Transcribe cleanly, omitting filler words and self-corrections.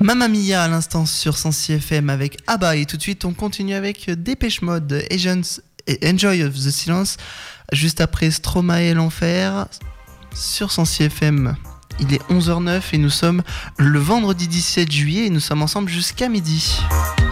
Mamma Mia à l'instant sur 106 FM avec ABBA et tout de suite on continue avec Dépêche Mode, Agents et Enjoy of the Silence juste après Stromae et l'Enfer sur 106 FM. Il est 11h09 et nous sommes le vendredi 17 juillet et nous sommes ensemble jusqu'à midi.